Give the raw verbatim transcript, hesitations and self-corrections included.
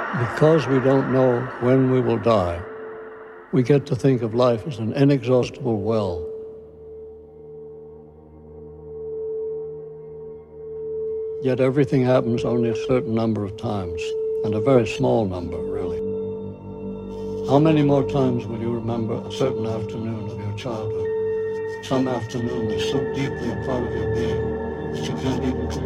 Because we don't know when we will die, we get to think of life as an inexhaustible well. Yet everything happens only a certain number of times, and a very small number, really. How many more times will you remember a certain afternoon of your childhood? Some afternoon that's so deeply a part of your being that you can't even